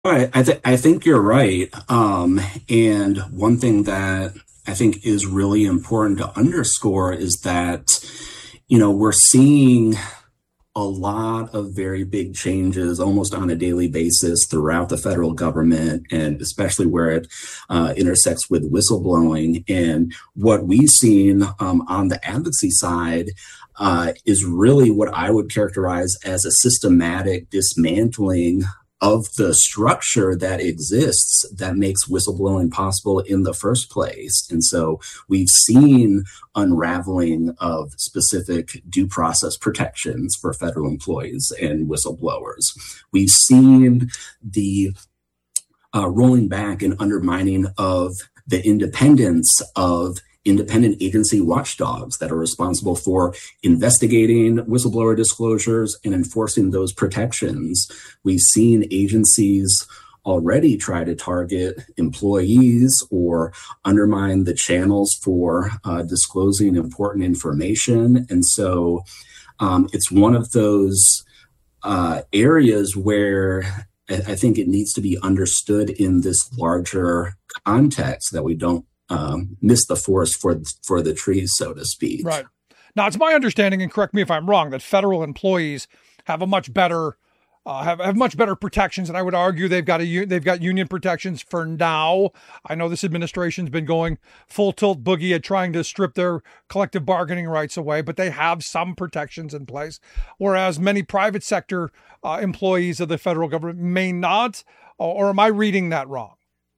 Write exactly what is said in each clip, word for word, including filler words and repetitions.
I, I, th- I think you're right. Um, and one thing that I think is really important to underscore is that, you know, we're seeing a lot of very big changes almost on a daily basis throughout the federal government, and especially where it uh, intersects with whistleblowing. And what we've seen um, on the advocacy side uh, is really what I would characterize as a systematic dismantling of the structure that exists that makes whistleblowing possible in the first place. And so we've seen unraveling of specific due process protections for federal employees and whistleblowers. We've seen the uh, rolling back and undermining of the independence of independent agency watchdogs that are responsible for investigating whistleblower disclosures and enforcing those protections. We've seen agencies already try to target employees or undermine the channels for uh, disclosing important information. And so um, it's one of those uh, areas where I think it needs to be understood in this larger context that we don't Um, miss the forest for for the trees, so to speak. Right. Now, it's my understanding, and correct me if I'm wrong, that federal employees have a much better uh, have have much better protections, and I would argue they've got a they've got union protections for now. I know this administration's been going full tilt boogie at trying to strip their collective bargaining rights away, but they have some protections in place, whereas many private sector uh, employees of the federal government may not. Or, or am I reading that wrong?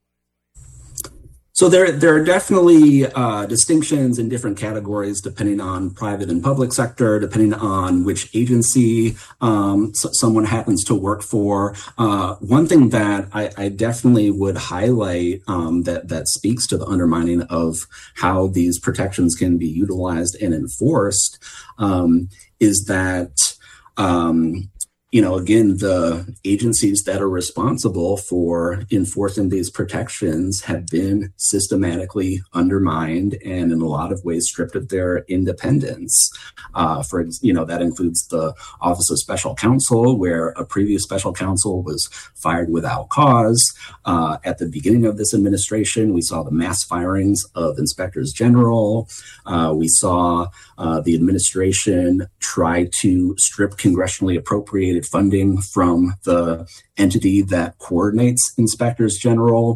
So there, there are definitely uh, distinctions in different categories depending on private and public sector, depending on which agency um, so someone happens to work for. Uh, one thing that I, I definitely would highlight um, that that speaks to the undermining of how these protections can be utilized and enforced um, is that. Um, You know, again, the agencies that are responsible for enforcing these protections have been systematically undermined and in a lot of ways stripped of their independence. Uh, for, you know, that includes the Office of Special Counsel, where a previous special counsel was fired without cause. Uh, at the beginning of this administration, we saw the mass firings of inspectors general. Uh, we saw uh, the administration try to strip congressionally appropriated funding from the entity that coordinates inspectors general.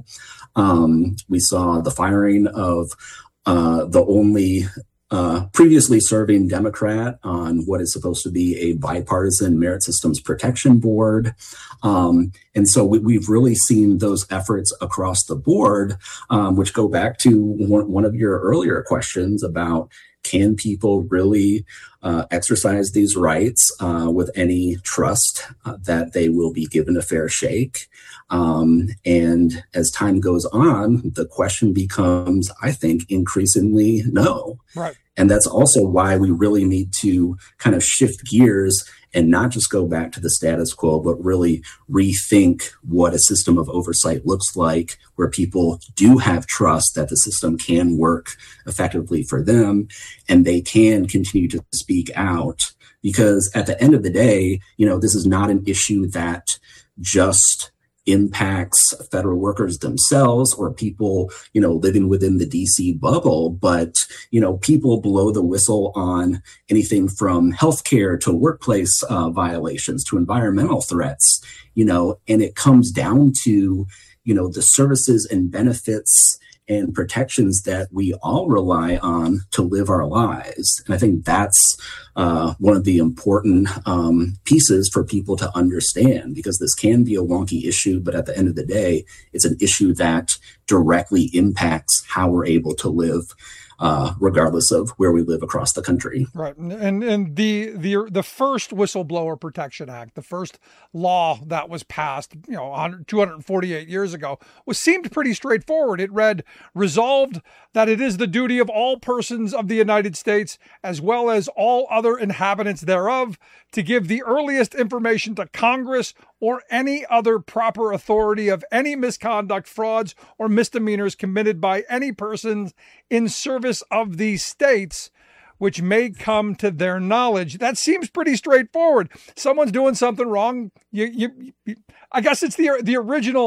Um, we saw the firing of uh, the only uh, previously serving Democrat on what is supposed to be a bipartisan Merit Systems Protection Board. Um, and so we, we've really seen those efforts across the board, um, which go back to one, one of your earlier questions about can people really uh, exercise these rights uh, with any trust uh, that they will be given a fair shake? Um, and as time goes on, the question becomes, I think, increasingly no. Right. And that's also why we really need to kind of shift gears and not just go back to the status quo, but really rethink what a system of oversight looks like, where people do have trust that the system can work effectively for them and they can continue to speak out. Because at the end of the day, you know, this is not an issue that just impacts federal workers themselves or people, you know, living within the D C bubble, but, you know, people blow the whistle on anything from healthcare to workplace uh, violations to environmental threats, you know, and it comes down to, you know, the services and benefits and protections that we all rely on to live our lives. And I think that's uh, one of the important um, pieces for people to understand, because this can be a wonky issue, but at the end of the day, it's an issue that directly impacts how we're able to live Uh, regardless of where we live across the country. Right. And and the the the first Whistleblower Protection Act, the first law that was passed, you know, two hundred forty-eight years ago, was seemed pretty straightforward. It read, resolved that it is the duty of all persons of the United States, as well as all other inhabitants thereof, to give the earliest information to Congress or any other proper authority of any misconduct, frauds, or misdemeanors committed by any persons in service of these states, which may come to their knowledge. That seems pretty straightforward. Someone's doing something wrong. You, you, you I guess it's the the original